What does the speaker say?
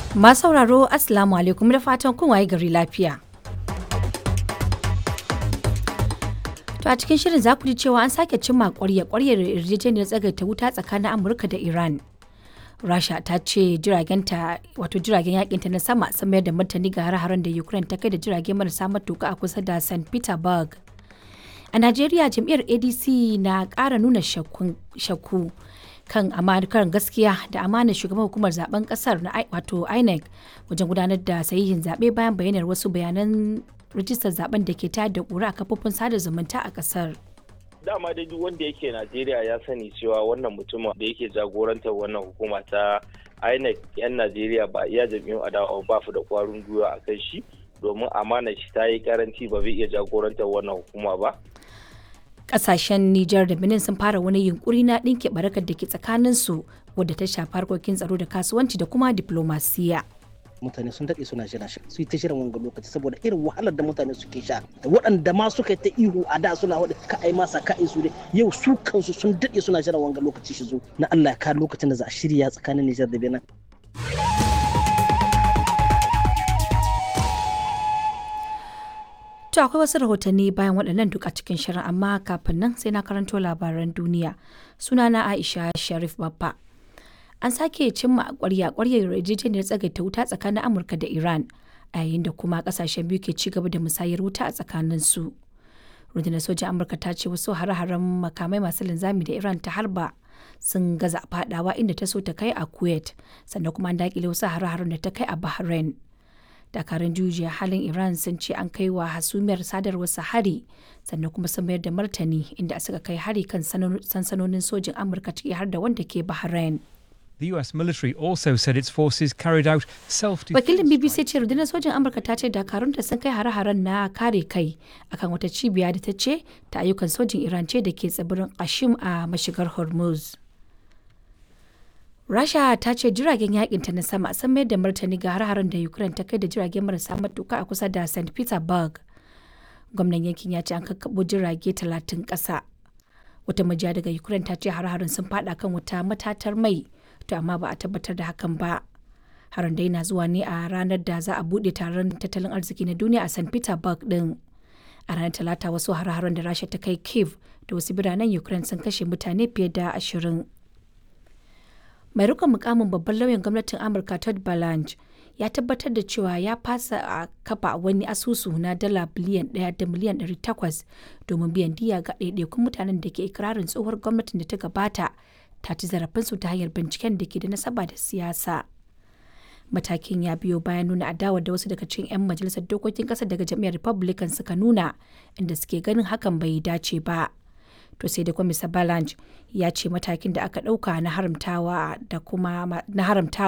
Masu sauraro Assalamu alaikum da fatan kun waye gari lafiya. To a cikin shirin za ku ji cewa an sake cimma ƙwarya-ƙwaryar yarjejeniyar tsagaita wuta tsakanin Amurka da Iran. Rasha ta ce jiragen yakinta na sama sun mayar da martani ga hare-haren da Ukraine ta kai da jirage marasa matuka a kusa da St. Petersburg. A Najeriya jam'iyyar ADC na ƙara nuna shakku kan kan gaskiya da amanar shugaban hukumar zaben kasar na wato INEC wajen gudanar da sahihin zaɓe bayan bayyanar wasu bayanan rijistar zaben da ke tayar da ƙura a kafofin sada zumunta a kasar. Dama dai duk wanda yake Najeriya ya sani cewa wannan mutumin da yake jagorantar wannan hukuma ta INEC 'yan Najeriya ba iya jam'iyyun adawa ba su da ƙwarin gwiwa a kan shi domin amanar shi ta yi karanci ba zai iya jagorantar wannan hukuma ba. Kasashen Nijar da Benin sun fara wani yunkuri na ɗinke barakar da ke tsakaninsu wadda ta shafi harkokin tsaro da kasuwanci da kuma diplomasiya. Mutane sun daɗe suna jira su yi ta shirin wanga lokaci saboda irin wahalar da mutane suke sha da waɗanda ma suka ta ihu a da suna waɗanda ka ai masa ka su dai yau su kansu sun daɗe suna jira wanga lokaci shi zo na Allah ka lokacin da za a shirya tsakanin Nijar da Benin. To akwai wasu rahotanni bayan waɗannan duk a cikin shirin amma kafin nan sai na karanto labaran duniya. Sunana Aisha Sharif Baffa. An sake cimma ƙwarya-ƙwaryar yarjejeniyar tsagaita wuta tsakanin Amurka da Iran a yayin da kuma ƙasashen biyu ke ci gaba da musayar wuta a tsakanin su. Rundunar sojan Amurka ta ce wasu hare-haren makamai masu linzami da Iran ta harba sun gaza faɗawa inda ta so ta kai a Kuwait sannan kuma an daƙile wasu hare-haren da ta kai a Bahrain. Dakarun jujiya halin Iran sun ce an kai wa hasumiyar sadarwar hari sannan kuma sun mayar da martani inda suka kai hari kan sansanonin sojin Amurka ciki har da wanda ke Bahrain. The US military also said its forces carried out self-defense. Wakilin BBC ce rundunar sojin Amurka ta ce dakarunta sun kai hare-haren na kare kai akan wata cibiya da ta ce ta ayyukan sojin Iran ce da ke tsibirin Qashim a mashigar Hormuz. Rasha ta ce jiragen yakinta na sama sun mayar da martani ga har-haren da Ukraine ta kai da jiragen marasa matuka a kusa da St. Petersburg. Gwamnan yankin ya ce an kakkaɓo jirage 30 ƙasa. Wata majiya daga Ukraine ta ce har-haren sun fada kan wata matatar mai, to amma ba a tabbatar da hakan ba. Harin dai na zuwa ne a ranar da za a buɗe taron tattalin arziki na duniya a St. Petersburg din. A ranar Talata wasu har-haren da Rasha ta kai Kyiv da wasu biranen Ukraine sun kashe mutane fiye da 20. Mai rikon mukamin babban lauyan gwamnatin Amurka Todd Blanche ya tabbatar da cewa ya fasa a kafa wani asusu na dala biliyan 1 da miliyan 800 domin biyan diya ga ɗaiɗaikun mutanen da ke ikirarin tsohuwar gwamnatin da ta gabata ta ci zarafinsu ta hanyar binciken da ke da nasaba da siyasa. Matakin ya biyo bayan nuna adawa da wasu daga cikin 'yan majalisar dokokin ƙasar daga jam'iyyar Republican suka nuna inda suke ganin hakan bai dace ba. To sai da kwamisa Balanch ya ce matakin da aka ɗauka na haramtawa